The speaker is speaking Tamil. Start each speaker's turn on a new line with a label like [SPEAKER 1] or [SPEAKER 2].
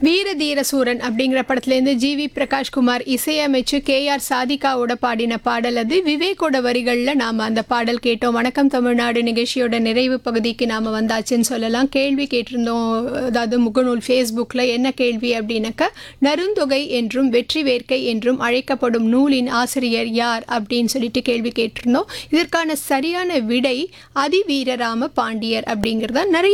[SPEAKER 1] வீர தீர சூரன் அப்படிங்கிற படத்துலேருந்து ஜிவி பிரகாஷ்குமார் இசையமைச்சு கேஆர் சாதிகாவோட பாடின பாடல் அது. விவேக்கோட வரிகளில் நாம் அந்த பாடல் கேட்டோம். வணக்கம் தமிழ்நாடு நிகழ்ச்சியோட நிறைவு பகுதிக்கு நாம் வந்தாச்சுன்னு சொல்லலாம். கேள்வி கேட்டிருந்தோம், அதாவது முகநூல் ஃபேஸ்புக்கில். என்ன கேள்வி அப்படின்னாக்கா, நருந்தொகை என்றும் வெற்றி வேர்க்கை என்றும் அழைக்கப்படும் நூலின் ஆசிரியர் யார் அப்படின்னு சொல்லிட்டு கேள்வி கேட்டிருந்தோம். இதற்கான சரியான விடை அதிவீரராம பாண்டியர் அப்படிங்கிறதா. நிறைய